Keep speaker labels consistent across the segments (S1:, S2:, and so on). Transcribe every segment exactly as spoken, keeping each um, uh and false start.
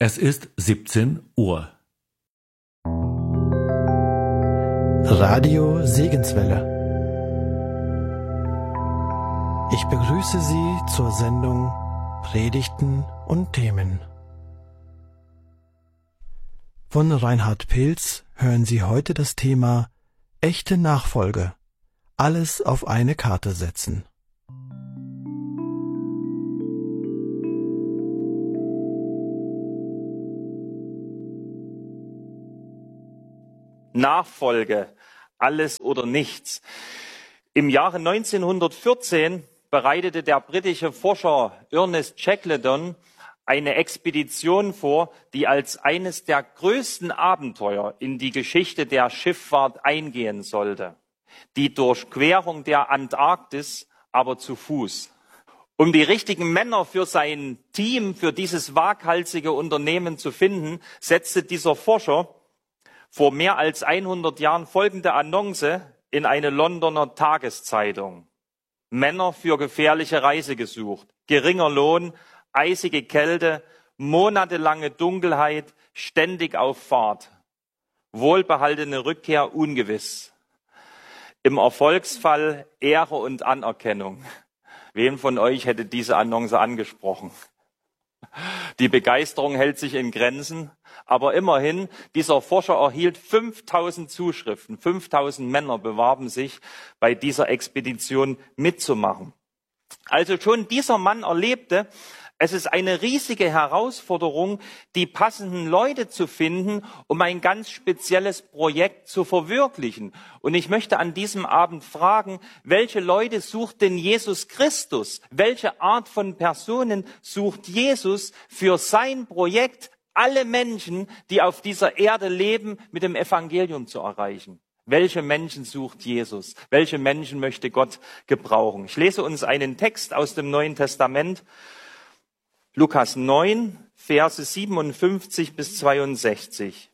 S1: Es ist siebzehn Uhr.
S2: Radio Segenswelle. Ich begrüße Sie zur Sendung Predigten und Themen. Von Reinhard Pilz hören Sie heute das Thema Echte Nachfolge. Alles auf eine Karte setzen.
S3: Nachfolge, alles oder nichts. Im Jahre neunzehnhundertvierzehn bereitete der britische Forscher Ernest Shackleton eine Expedition vor, die als eines der größten Abenteuer in die Geschichte der Schifffahrt eingehen sollte. Die Durchquerung der Antarktis, aber zu Fuß. Um die richtigen Männer für sein Team, für dieses waghalsige Unternehmen zu finden, setzte dieser Forscher vor mehr als hundert Jahren folgende Annonce in eine Londoner Tageszeitung. Männer für gefährliche Reise gesucht. Geringer Lohn, eisige Kälte, monatelange Dunkelheit, ständig auf Fahrt. Wohlbehaltene Rückkehr ungewiss. Im Erfolgsfall Ehre und Anerkennung. Wen von euch hätte diese Annonce angesprochen? Die Begeisterung hält sich in Grenzen, aber immerhin, dieser Forscher erhielt fünftausend Zuschriften. fünftausend Männer bewarben sich, bei dieser Expedition mitzumachen. Also schon dieser Mann erlebte, es ist eine riesige Herausforderung, die passenden Leute zu finden, um ein ganz spezielles Projekt zu verwirklichen. Und ich möchte an diesem Abend fragen, welche Leute sucht denn Jesus Christus? Welche Art von Personen sucht Jesus für sein Projekt, alle Menschen, die auf dieser Erde leben, mit dem Evangelium zu erreichen? Welche Menschen sucht Jesus? Welche Menschen möchte Gott gebrauchen? Ich lese uns einen Text aus dem Neuen Testament. Lukas neun, Verse siebenundfünfzig bis zweiundsechzig.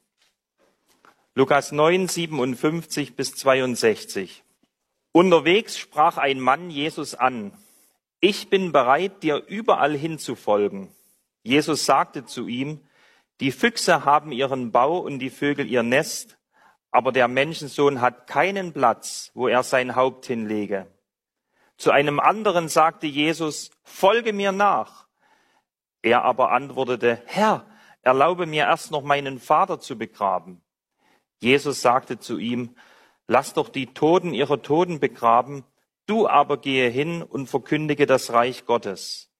S3: Lukas neun, siebenundfünfzig bis zweiundsechzig. Unterwegs sprach ein Mann Jesus an: Ich bin bereit, dir überall hinzufolgen. Jesus sagte zu ihm: Die Füchse haben ihren Bau und die Vögel ihr Nest, aber der Menschensohn hat keinen Platz, wo er sein Haupt hinlege. Zu einem anderen sagte Jesus: Folge mir nach. Er aber antwortete: Herr, erlaube mir erst noch meinen Vater zu begraben. Jesus sagte zu ihm: Lass doch die Toten ihre Toten begraben, du aber gehe hin und verkündige das Reich Gottes.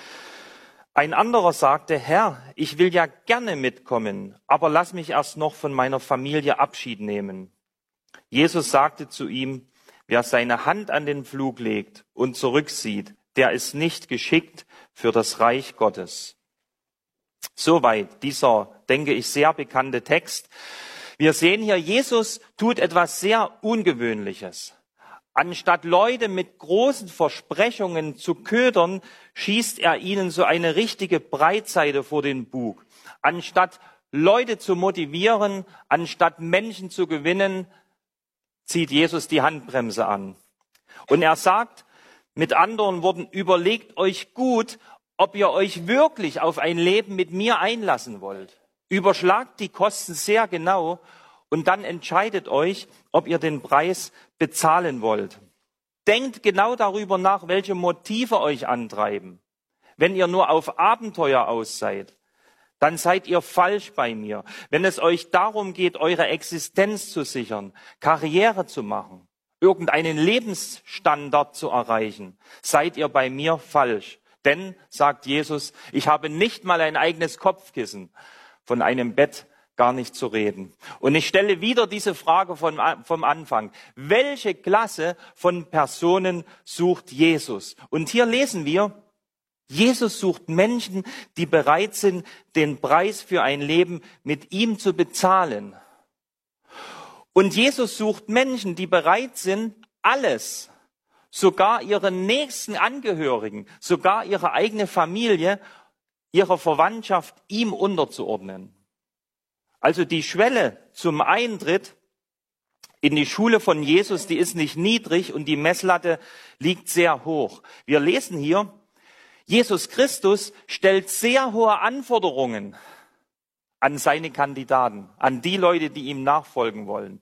S3: Ein anderer sagte: Herr, ich will ja gerne mitkommen, aber lass mich erst noch von meiner Familie Abschied nehmen. Jesus sagte zu ihm: Wer seine Hand an den Pflug legt und zurücksieht, der ist nicht geschickt für das Reich Gottes. Soweit dieser, denke ich, sehr bekannte Text. Wir sehen hier, Jesus tut etwas sehr Ungewöhnliches. Anstatt Leute mit großen Versprechungen zu ködern, schießt er ihnen so eine richtige Breitseite vor den Bug. Anstatt Leute zu motivieren, anstatt Menschen zu gewinnen, zieht Jesus die Handbremse an. Und er sagt, mit anderen Worten, überlegt euch gut, ob ihr euch wirklich auf ein Leben mit mir einlassen wollt. Überschlagt die Kosten sehr genau und dann entscheidet euch, ob ihr den Preis bezahlen wollt. Denkt genau darüber nach, welche Motive euch antreiben. Wenn ihr nur auf Abenteuer aus seid, dann seid ihr falsch bei mir. Wenn es euch darum geht, eure Existenz zu sichern, Karriere zu machen, irgendeinen Lebensstandard zu erreichen, seid ihr bei mir falsch. Denn, sagt Jesus, ich habe nicht mal ein eigenes Kopfkissen, von einem Bett gar nicht zu reden. Und ich stelle wieder diese Frage von, vom Anfang. Welche Klasse von Personen sucht Jesus? Und hier lesen wir, Jesus sucht Menschen, die bereit sind, den Preis für ein Leben mit ihm zu bezahlen. Und Jesus sucht Menschen, die bereit sind, alles, sogar ihre nächsten Angehörigen, sogar ihre eigene Familie, ihrer Verwandtschaft ihm unterzuordnen. Also die Schwelle zum Eintritt in die Schule von Jesus, die ist nicht niedrig und die Messlatte liegt sehr hoch. Wir lesen hier, Jesus Christus stellt sehr hohe Anforderungen an seine Kandidaten, an die Leute, die ihm nachfolgen wollen.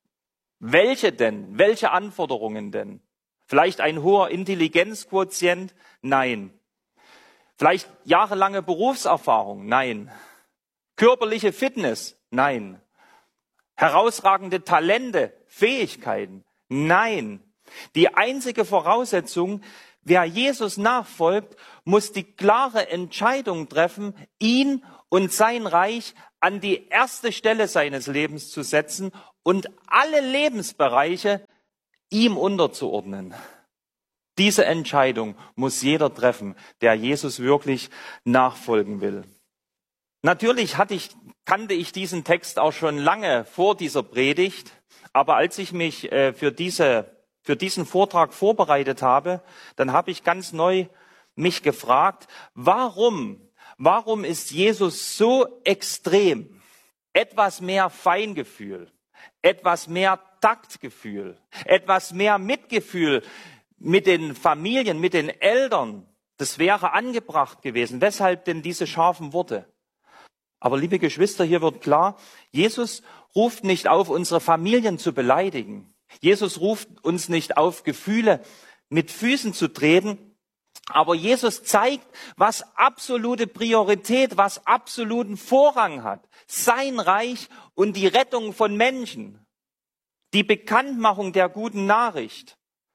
S3: Welche denn? Welche Anforderungen denn? Vielleicht ein hoher Intelligenzquotient? Nein. Vielleicht jahrelange Berufserfahrung? Nein. Körperliche Fitness? Nein. Herausragende Talente, Fähigkeiten? Nein. Die einzige Voraussetzung, wer Jesus nachfolgt, muss die klare Entscheidung treffen, ihn und sein Reich an die erste Stelle seines Lebens zu setzen und alle Lebensbereiche ihm unterzuordnen. Diese Entscheidung muss jeder treffen, der Jesus wirklich nachfolgen will. Natürlich hatte ich, kannte ich diesen Text auch schon lange vor dieser Predigt, aber als ich mich äh, für diese, für diesen Vortrag vorbereitet habe, dann habe ich ganz neu mich gefragt, warum, warum ist Jesus so extrem? Etwas mehr Feingefühl, etwas mehr Taktgefühl, etwas mehr Mitgefühl mit den Familien, mit den Eltern, das wäre angebracht gewesen. Weshalb denn diese scharfen Worte? Aber liebe Geschwister, hier wird klar, Jesus ruft nicht auf, unsere Familien zu beleidigen. Jesus ruft uns nicht auf, Gefühle mit Füßen zu treten. Aber Jesus zeigt, was absolute Priorität, was absoluten Vorrang hat. Sein Reich und die Rettung von Menschen. Die Bekanntmachung der guten Nachricht.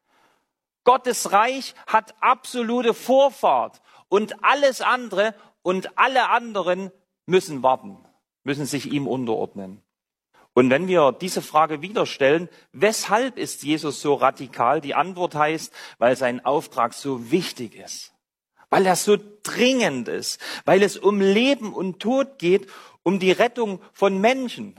S3: Gottes Reich hat absolute Vorfahrt. Und alles andere und alle anderen müssen warten, müssen sich ihm unterordnen. Und wenn wir diese Frage wieder stellen, weshalb ist Jesus so radikal? Die Antwort heißt, weil sein Auftrag so wichtig ist, weil er so dringend ist, weil es um Leben und Tod geht, um die Rettung von Menschen.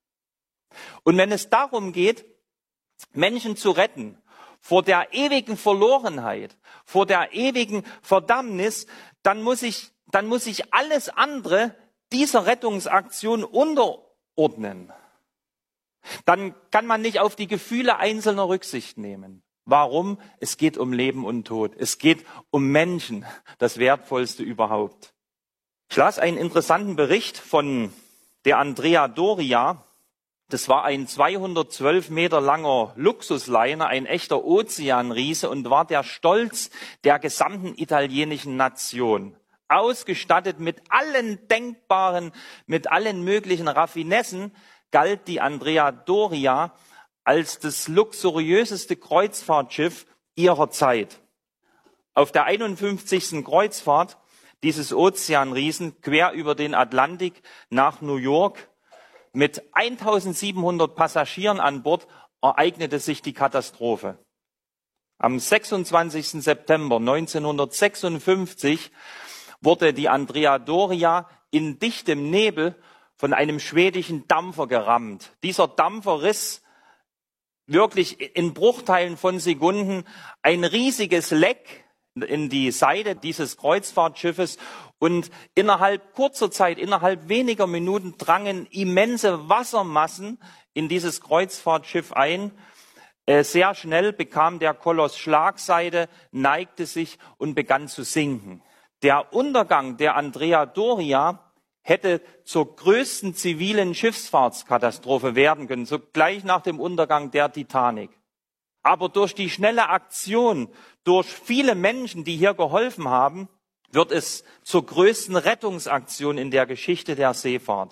S3: Und wenn es darum geht, Menschen zu retten, vor der ewigen Verlorenheit, vor der ewigen Verdammnis, dann muss ich, dann muss ich alles andere dieser Rettungsaktion unterordnen. Dann kann man nicht auf die Gefühle Einzelner Rücksicht nehmen. Warum? Es geht um Leben und Tod. Es geht um Menschen, das Wertvollste überhaupt. Ich las einen interessanten Bericht von der Andrea Doria. Das war ein zweihundertzwölf Meter langer Luxusliner, ein echter Ozeanriese und war der Stolz der gesamten italienischen Nation. Ausgestattet mit allen denkbaren, mit allen möglichen Raffinessen, galt die Andrea Doria als das luxuriöseste Kreuzfahrtschiff ihrer Zeit. Auf der einundfünfzigsten Kreuzfahrt dieses Ozeanriesen quer über den Atlantik nach New York mit eintausendsiebenhundert Passagieren an Bord ereignete sich die Katastrophe. Am sechsundzwanzigsten September neunzehnhundertsechsundfünfzig wurde die Andrea Doria in dichtem Nebel von einem schwedischen Dampfer gerammt. Dieser Dampfer riss wirklich in Bruchteilen von Sekunden ein riesiges Leck in die Seite dieses Kreuzfahrtschiffes und innerhalb kurzer Zeit, innerhalb weniger Minuten drangen immense Wassermassen in dieses Kreuzfahrtschiff ein. Sehr schnell bekam der Koloss Schlagseite, neigte sich und begann zu sinken. Der Untergang der Andrea Doria hätte zur größten zivilen Schiffsfahrtskatastrophe werden können, so gleich nach dem Untergang der Titanic. Aber durch die schnelle Aktion, durch viele Menschen, die hier geholfen haben, wird es zur größten Rettungsaktion in der Geschichte der Seefahrt.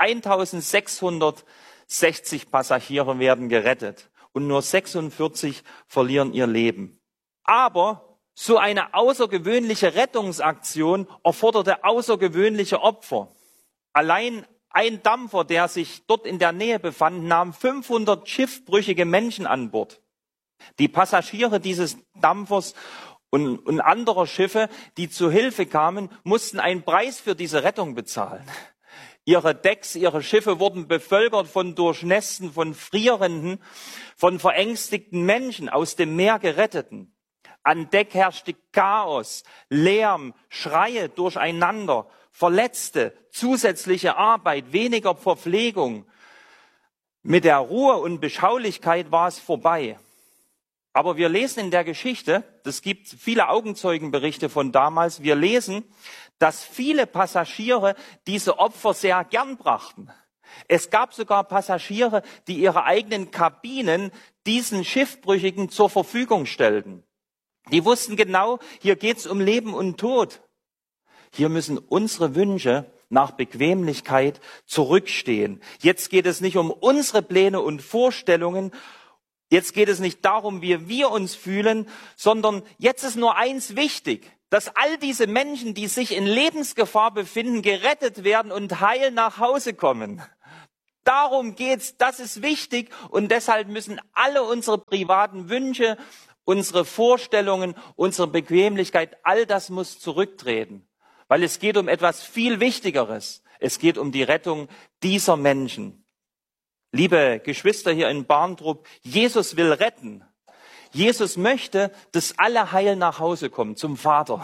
S3: eintausendsechshundertsechzig Passagiere werden gerettet und nur sechsundvierzig verlieren ihr Leben. Aber so eine außergewöhnliche Rettungsaktion erforderte außergewöhnliche Opfer. Allein ein Dampfer, der sich dort in der Nähe befand, nahm fünfhundert schiffbrüchige Menschen an Bord. Die Passagiere dieses Dampfers und, und anderer Schiffe, die zu Hilfe kamen, mussten einen Preis für diese Rettung bezahlen. Ihre Decks, ihre Schiffe wurden bevölkert von Durchnässten, von Frierenden, von verängstigten Menschen, aus dem Meer Geretteten. An Deck herrschte Chaos, Lärm, Schreie durcheinander, Verletzte, zusätzliche Arbeit, weniger Verpflegung. Mit der Ruhe und Beschaulichkeit war es vorbei. Aber wir lesen in der Geschichte, es gibt viele Augenzeugenberichte von damals, wir lesen, dass viele Passagiere diese Opfer sehr gern brachten. Es gab sogar Passagiere, die ihre eigenen Kabinen diesen Schiffbrüchigen zur Verfügung stellten. Die wussten genau, hier geht's um Leben und Tod. Hier müssen unsere Wünsche nach Bequemlichkeit zurückstehen. Jetzt geht es nicht um unsere Pläne und Vorstellungen. Jetzt geht es nicht darum, wie wir uns fühlen, sondern jetzt ist nur eins wichtig, dass all diese Menschen, die sich in Lebensgefahr befinden, gerettet werden und heil nach Hause kommen. Darum geht's, das ist wichtig und deshalb müssen alle unsere privaten Wünsche, unsere Vorstellungen, unsere Bequemlichkeit, all das muss zurücktreten, weil es geht um etwas viel Wichtigeres. Es geht um die Rettung dieser Menschen. Liebe Geschwister hier in Barntrup, Jesus will retten. Jesus möchte, dass alle heil nach Hause kommen, zum Vater.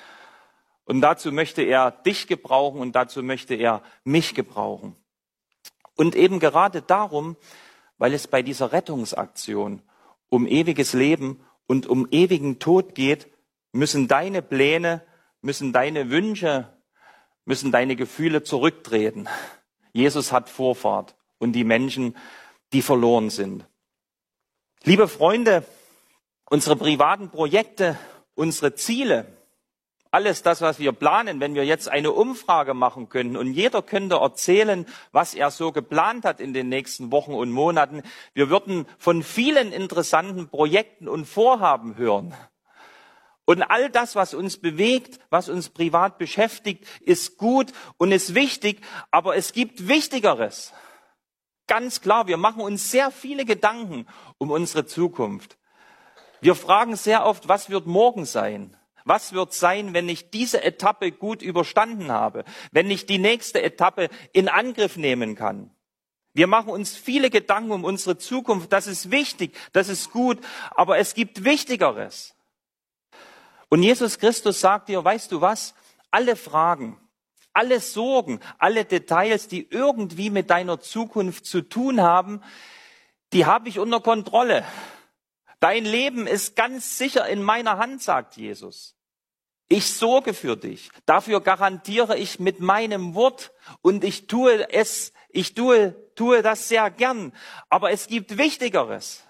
S3: Und dazu möchte er dich gebrauchen und dazu möchte er mich gebrauchen. Und eben gerade darum, weil es bei dieser Rettungsaktion um ewiges Leben und um ewigen Tod geht, müssen deine Pläne, müssen deine Wünsche, müssen deine Gefühle zurücktreten. Jesus hat Vorfahrt und die Menschen, die verloren sind. Liebe Freunde, unsere privaten Projekte, unsere Ziele, alles das, was wir planen, wenn wir jetzt eine Umfrage machen können und jeder könnte erzählen, was er so geplant hat in den nächsten Wochen und Monaten, wir würden von vielen interessanten Projekten und Vorhaben hören. Und all das, was uns bewegt, was uns privat beschäftigt, ist gut und ist wichtig, aber es gibt Wichtigeres. Ganz klar, wir machen uns sehr viele Gedanken um unsere Zukunft. Wir fragen sehr oft, was wird morgen sein? Was wird sein, wenn ich diese Etappe gut überstanden habe? Wenn ich die nächste Etappe in Angriff nehmen kann? Wir machen uns viele Gedanken um unsere Zukunft. Das ist wichtig, das ist gut, aber es gibt Wichtigeres. Und Jesus Christus sagt dir, weißt du was? Alle Fragen, alle Sorgen, alle Details, die irgendwie mit deiner Zukunft zu tun haben, die habe ich unter Kontrolle. Dein Leben ist ganz sicher in meiner Hand, sagt Jesus. Ich sorge für dich. Dafür garantiere ich mit meinem Wort und ich tue es, ich tue, tue das sehr gern. Aber es gibt Wichtigeres.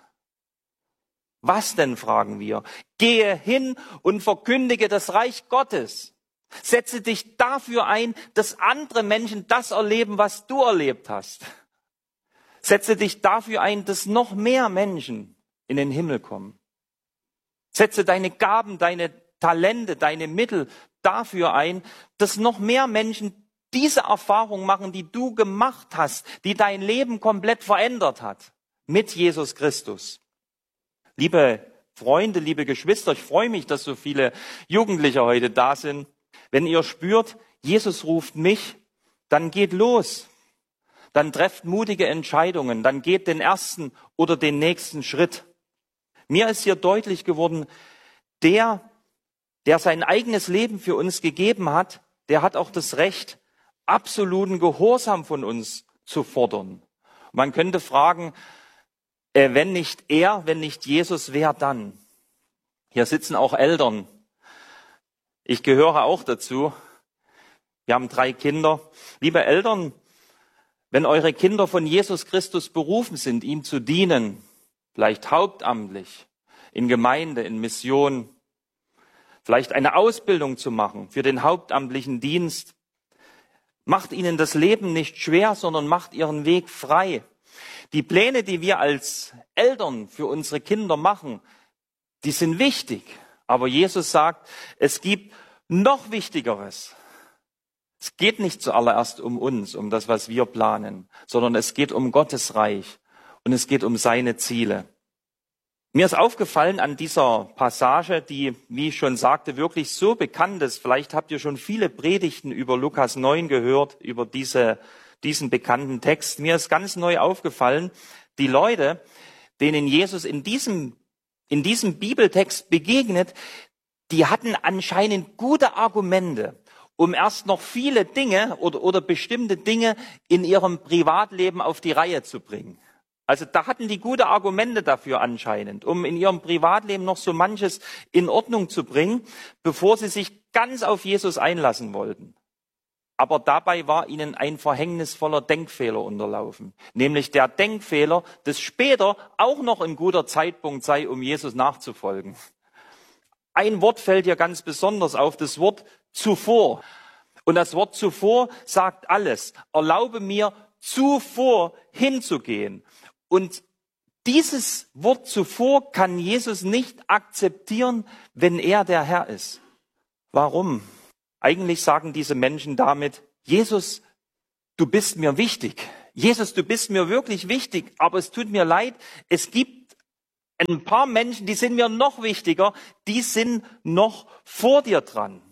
S3: Was denn, fragen wir? Gehe hin und verkündige das Reich Gottes. Setze dich dafür ein, dass andere Menschen das erleben, was du erlebt hast. Setze dich dafür ein, dass noch mehr Menschen in den Himmel kommen. Setze deine Gaben, deine Talente, deine Mittel dafür ein, dass noch mehr Menschen diese Erfahrung machen, die du gemacht hast, die dein Leben komplett verändert hat, mit Jesus Christus. Liebe Freunde, liebe Geschwister, ich freue mich, dass so viele Jugendliche heute da sind. Wenn ihr spürt, Jesus ruft mich, dann geht los. Dann trefft mutige Entscheidungen, dann geht den ersten oder den nächsten Schritt. Mir ist hier deutlich geworden, der, der sein eigenes Leben für uns gegeben hat, der hat auch das Recht, absoluten Gehorsam von uns zu fordern. Man könnte fragen, äh, wenn nicht er, wenn nicht Jesus, wer dann? Hier sitzen auch Eltern. Ich gehöre auch dazu. Wir haben drei Kinder. Liebe Eltern, wenn eure Kinder von Jesus Christus berufen sind, ihm zu dienen, vielleicht hauptamtlich, in Gemeinde, in Mission, vielleicht eine Ausbildung zu machen für den hauptamtlichen Dienst, macht ihnen das Leben nicht schwer, sondern macht ihren Weg frei. Die Pläne, die wir als Eltern für unsere Kinder machen, die sind wichtig. Aber Jesus sagt, es gibt noch Wichtigeres. Es geht nicht zuallererst um uns, um das, was wir planen, sondern es geht um Gottes Reich und es geht um seine Ziele. Mir ist aufgefallen an dieser Passage, die, wie ich schon sagte, wirklich so bekannt ist. Vielleicht habt ihr schon viele Predigten über Lukas neun gehört, über diese, diesen bekannten Text. Mir ist ganz neu aufgefallen, die Leute, denen Jesus in diesem, in diesem Bibeltext begegnet, die hatten anscheinend gute Argumente, um erst noch viele Dinge oder, oder bestimmte Dinge in ihrem Privatleben auf die Reihe zu bringen. Also da hatten die gute Argumente dafür anscheinend, um in ihrem Privatleben noch so manches in Ordnung zu bringen, bevor sie sich ganz auf Jesus einlassen wollten. Aber dabei war ihnen ein verhängnisvoller Denkfehler unterlaufen. Nämlich der Denkfehler, dass später auch noch ein guter Zeitpunkt sei, um Jesus nachzufolgen. Ein Wort fällt hier ganz besonders auf, das Wort zuvor. Und das Wort zuvor sagt alles. Erlaube mir, zuvor hinzugehen. Und dieses Wort zuvor kann Jesus nicht akzeptieren, wenn er der Herr ist. Warum? Eigentlich sagen diese Menschen damit, Jesus, du bist mir wichtig. Jesus, du bist mir wirklich wichtig, aber es tut mir leid, es gibt ein paar Menschen, die sind mir noch wichtiger, die sind noch vor dir dran.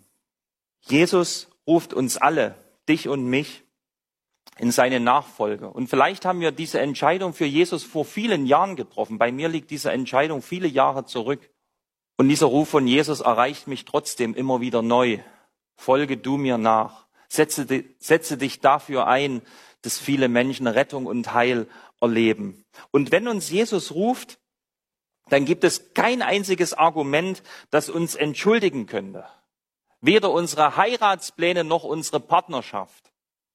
S3: Jesus ruft uns alle, dich und mich, in seine Nachfolge. Und vielleicht haben wir diese Entscheidung für Jesus vor vielen Jahren getroffen. Bei mir liegt diese Entscheidung viele Jahre zurück. Und dieser Ruf von Jesus erreicht mich trotzdem immer wieder neu. Folge du mir nach. Setze, setze dich dafür ein, dass viele Menschen Rettung und Heil erleben. Und wenn uns Jesus ruft, dann gibt es kein einziges Argument, das uns entschuldigen könnte. Weder unsere Heiratspläne noch unsere Partnerschaft.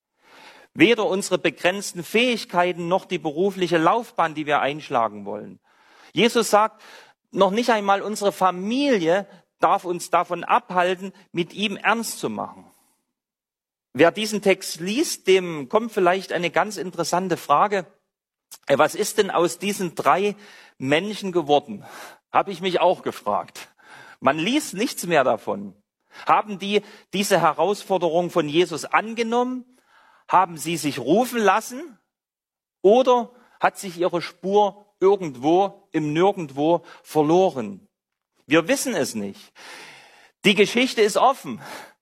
S3: Weder unsere begrenzten Fähigkeiten noch die berufliche Laufbahn, die wir einschlagen wollen. Jesus sagt, noch nicht einmal unsere Familie darf uns davon abhalten, mit ihm ernst zu machen. Wer diesen Text liest, dem kommt vielleicht eine ganz interessante Frage. Was ist denn aus diesen drei Menschen geworden? Habe ich mich auch gefragt. Man liest nichts mehr davon. Haben die diese Herausforderung von Jesus angenommen? Haben sie sich rufen lassen? Oder hat sich ihre Spur irgendwo im Nirgendwo verloren? Wir wissen es nicht. Die Geschichte ist offen.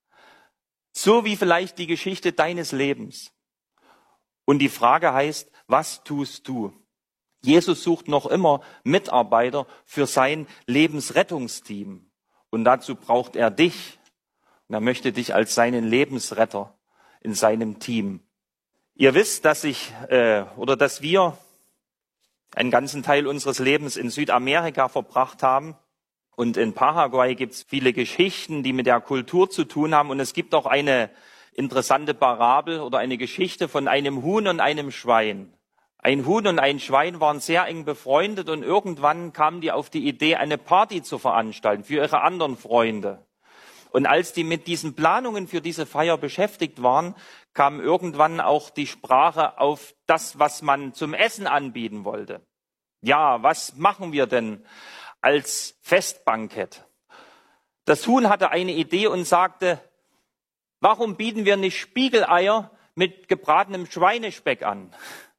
S3: So wie vielleicht die Geschichte deines Lebens. Und die Frage heißt, was tust du? Jesus sucht noch immer Mitarbeiter für sein Lebensrettungsteam. Und dazu braucht er dich. Und er möchte dich als seinen Lebensretter in seinem Team. Ihr wisst, dass ich äh, oder dass wir einen ganzen Teil unseres Lebens in Südamerika verbracht haben. Und in Paraguay gibt es viele Geschichten, die mit der Kultur zu tun haben. Und es gibt auch eine interessante Parabel oder eine Geschichte von einem Huhn und einem Schwein. Ein Huhn und ein Schwein waren sehr eng befreundet und irgendwann kamen die auf die Idee, eine Party zu veranstalten für ihre anderen Freunde. Und als die mit diesen Planungen für diese Feier beschäftigt waren, kam irgendwann auch die Sprache auf das, was man zum Essen anbieten wollte. Ja, was machen wir denn als Festbankett? Das Huhn hatte eine Idee und sagte, warum bieten wir nicht Spiegeleier mit gebratenem Schweinespeck an?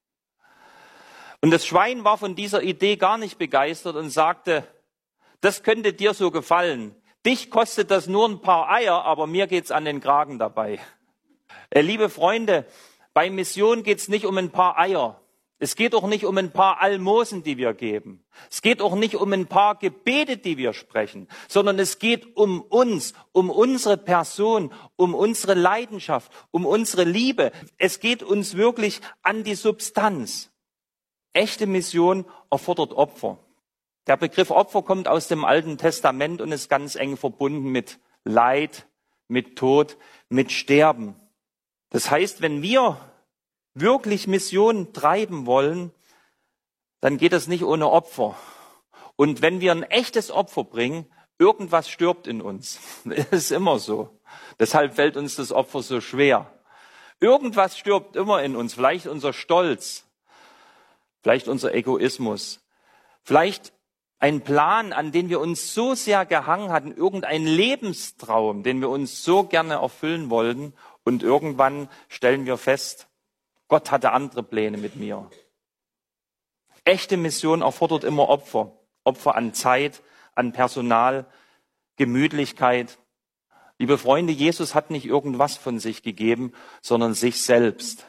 S3: Und das Schwein war von dieser Idee gar nicht begeistert und sagte, das könnte dir so gefallen. Dich kostet das nur ein paar Eier, aber mir geht's an den Kragen dabei. Äh, liebe Freunde, bei Mission geht's nicht um ein paar Eier. Es geht auch nicht um ein paar Almosen, die wir geben. Es geht auch nicht um ein paar Gebete, die wir sprechen, sondern es geht um uns, um unsere Person, um unsere Leidenschaft, um unsere Liebe. Es geht uns wirklich an die Substanz. Echte Mission erfordert Opfer. Der Begriff Opfer kommt aus dem Alten Testament und ist ganz eng verbunden mit Leid, mit Tod, mit Sterben. Das heißt, wenn wir wirklich Mission treiben wollen, dann geht es nicht ohne Opfer. Und wenn wir ein echtes Opfer bringen, irgendwas stirbt in uns. Das ist immer so. Deshalb fällt uns das Opfer so schwer. Irgendwas stirbt immer in uns. Vielleicht unser Stolz, vielleicht unser Egoismus, vielleicht ein Plan, an den wir uns so sehr gehangen hatten, irgendein Lebenstraum, den wir uns so gerne erfüllen wollten. Und irgendwann stellen wir fest, Gott hatte andere Pläne mit mir. Echte Mission erfordert immer Opfer. Opfer an Zeit, an Personal, Gemütlichkeit. Liebe Freunde, Jesus hat nicht irgendwas von sich gegeben, sondern sich selbst.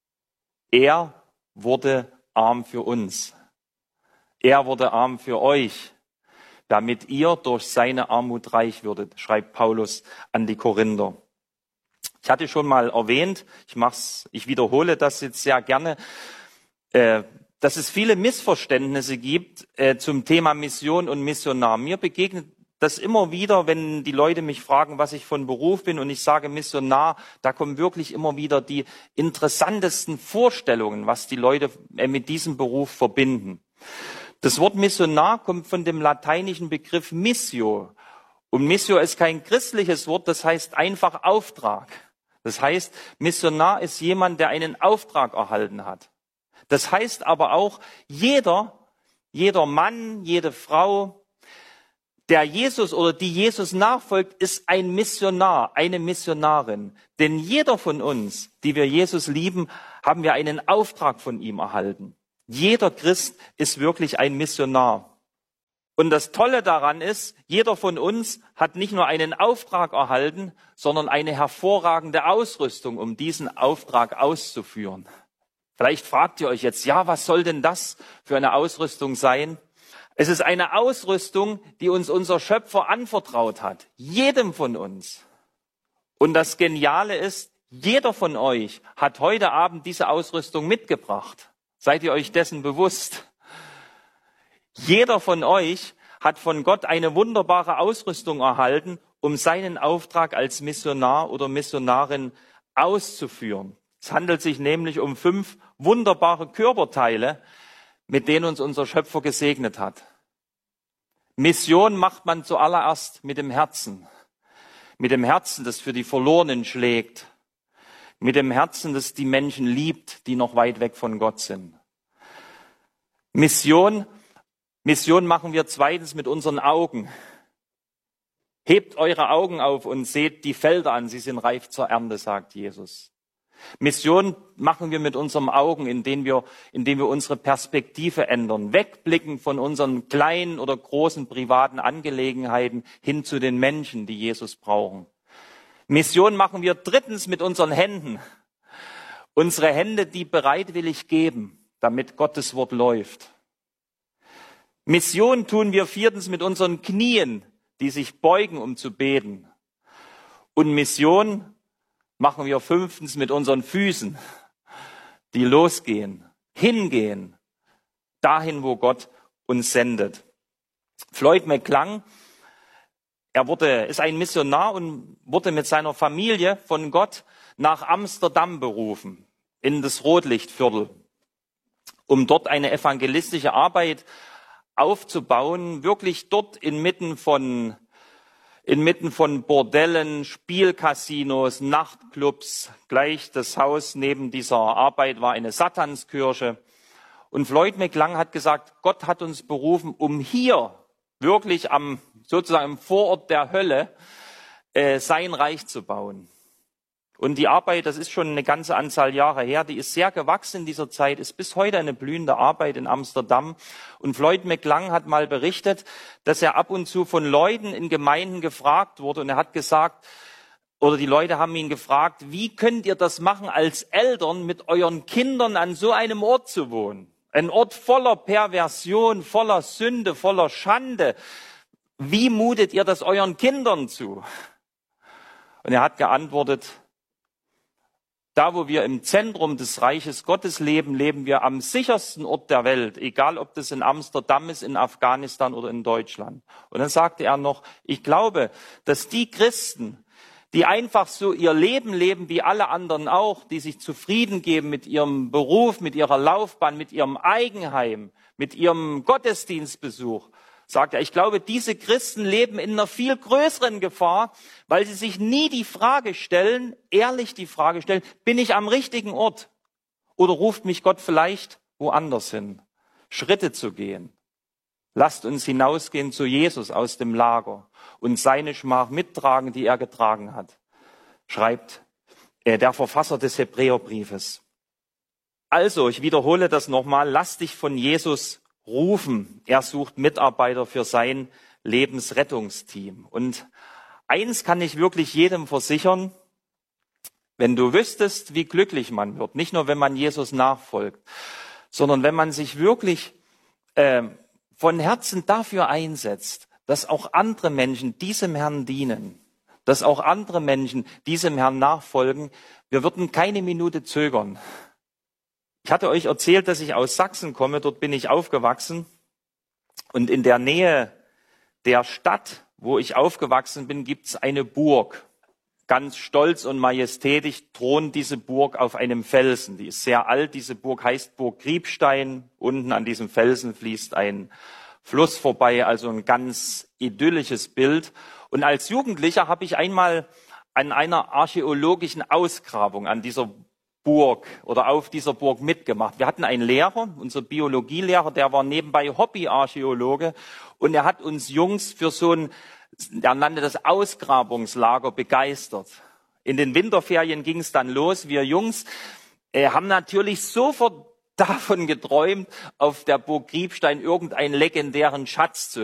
S3: Er wurde arm für uns. Er wurde arm für euch, damit ihr durch seine Armut reich würdet, schreibt Paulus an die Korinther. Ich hatte schon mal erwähnt, ich mach's, ich wiederhole das jetzt sehr gerne, äh, dass es viele Missverständnisse gibt äh, zum Thema Mission und Missionar. Mir begegnet das immer wieder, wenn die Leute mich fragen, was ich von Beruf bin und ich sage Missionar, da kommen wirklich immer wieder die interessantesten Vorstellungen, was die Leute mit diesem Beruf verbinden. Das Wort Missionar kommt von dem lateinischen Begriff Missio. Und Missio ist kein christliches Wort, das heißt einfach Auftrag. Das heißt, Missionar ist jemand, der einen Auftrag erhalten hat. Das heißt aber auch, jeder, jeder Mann, jede Frau, der Jesus oder die Jesus nachfolgt, ist ein Missionar, eine Missionarin. Denn jeder von uns, die wir Jesus lieben, haben wir einen Auftrag von ihm erhalten. Jeder Christ ist wirklich ein Missionar. Und das Tolle daran ist, jeder von uns hat nicht nur einen Auftrag erhalten, sondern eine hervorragende Ausrüstung, um diesen Auftrag auszuführen. Vielleicht fragt ihr euch jetzt, ja, was soll denn das für eine Ausrüstung sein? Es ist eine Ausrüstung, die uns unser Schöpfer anvertraut hat. Jedem von uns. Und das Geniale ist, jeder von euch hat heute Abend diese Ausrüstung mitgebracht. Seid ihr euch dessen bewusst? Jeder von euch hat von Gott eine wunderbare Ausrüstung erhalten, um seinen Auftrag als Missionar oder Missionarin auszuführen. Es handelt sich nämlich um fünf wunderbare Körperteile, mit denen uns unser Schöpfer gesegnet hat. Mission macht man zuallererst mit dem Herzen. Mit dem Herzen, das für die Verlorenen schlägt. Mit dem Herzen, das die Menschen liebt, die noch weit weg von Gott sind. Mission, Mission machen wir zweitens mit unseren Augen. Hebt eure Augen auf und seht die Felder an, sie sind reif zur Ernte, sagt Jesus. Mission machen wir mit unseren Augen, indem wir, indem wir unsere Perspektive ändern, wegblicken von unseren kleinen oder großen privaten Angelegenheiten hin zu den Menschen, die Jesus brauchen. Mission machen wir drittens mit unseren Händen. Unsere Hände, die bereitwillig geben, damit Gottes Wort läuft. Mission tun wir viertens mit unseren Knien, die sich beugen, um zu beten. Und Mission machen wir fünftens mit unseren Füßen, die losgehen, hingehen, dahin, wo Gott uns sendet. Floyd McClung, er wurde, ist ein Missionar und wurde mit seiner Familie von Gott nach Amsterdam berufen, in das Rotlichtviertel, um dort eine evangelistische Arbeit aufzubauen, wirklich dort inmitten von Inmitten von Bordellen, Spielcasinos, Nachtclubs. Gleich das Haus neben dieser Arbeit war eine Satanskirche. Und Floyd McClung hat gesagt, Gott hat uns berufen, um hier wirklich am sozusagen im Vorort der Hölle äh, sein Reich zu bauen. Und die Arbeit, das ist schon eine ganze Anzahl Jahre her, die ist sehr gewachsen in dieser Zeit, ist bis heute eine blühende Arbeit in Amsterdam. Und Floyd McClung hat mal berichtet, dass er ab und zu von Leuten in Gemeinden gefragt wurde. Und er hat gesagt, oder die Leute haben ihn gefragt, wie könnt ihr das machen, als Eltern mit euren Kindern an so einem Ort zu wohnen? Ein Ort voller Perversion, voller Sünde, voller Schande. Wie mutet ihr das euren Kindern zu? Und er hat geantwortet, da, wo wir im Zentrum des Reiches Gottes leben, leben wir am sichersten Ort der Welt, egal ob das in Amsterdam ist, in Afghanistan oder in Deutschland. Und dann sagte er noch, ich glaube, dass die Christen, die einfach so ihr Leben leben wie alle anderen auch, die sich zufrieden geben mit ihrem Beruf, mit ihrer Laufbahn, mit ihrem Eigenheim, mit ihrem Gottesdienstbesuch, sagt er, ich glaube, diese Christen leben in einer viel größeren Gefahr, weil sie sich nie die Frage stellen, ehrlich die Frage stellen, bin ich am richtigen Ort? Oder ruft mich Gott vielleicht woanders hin? Schritte zu gehen. Lasst uns hinausgehen zu Jesus aus dem Lager und seine Schmach mittragen, die er getragen hat, schreibt äh, der Verfasser des Hebräerbriefes. Also, ich wiederhole das nochmal, lass dich von Jesus rufen. Er sucht Mitarbeiter für sein Lebensrettungsteam. Und eins kann ich wirklich jedem versichern, wenn du wüsstest, wie glücklich man wird, nicht nur wenn man Jesus nachfolgt, sondern wenn man sich wirklich äh, von Herzen dafür einsetzt, dass auch andere Menschen diesem Herrn dienen, dass auch andere Menschen diesem Herrn nachfolgen, wir würden keine Minute zögern. Ich hatte euch erzählt, dass ich aus Sachsen komme, dort bin ich aufgewachsen. Und in der Nähe der Stadt, wo ich aufgewachsen bin, gibt es eine Burg. Ganz stolz und majestätisch thront diese Burg auf einem Felsen. Die ist sehr alt, diese Burg heißt Burg Griebstein. Unten an diesem Felsen fließt ein Fluss vorbei, also ein ganz idyllisches Bild. Und als Jugendlicher habe ich einmal an einer archäologischen Ausgrabung an dieser Burg oder auf dieser Burg mitgemacht. Wir hatten einen Lehrer, unser Biologielehrer, der war nebenbei Hobbyarchäologe und er hat uns Jungs für so ein, er nannte das Ausgrabungslager, begeistert. In den Winterferien ging es dann los. Wir Jungs äh, haben natürlich sofort davon geträumt, auf der Burg Griebstein irgendeinen legendären Schatz zu